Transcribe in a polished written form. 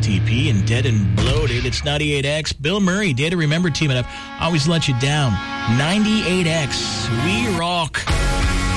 STP and Dead and Bloated. It's 98X. Bill Murray, Day to Remember teaming up. Always let you down. 98X. We rock.